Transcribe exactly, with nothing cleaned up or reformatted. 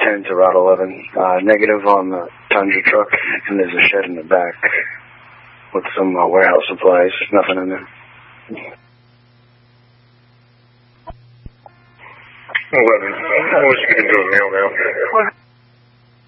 ten to Route eleven. Uh, negative on the Tundra truck, and there's a shed in the back with some uh, warehouse supplies. Nothing in there. eleven. I wish you could do a mail now.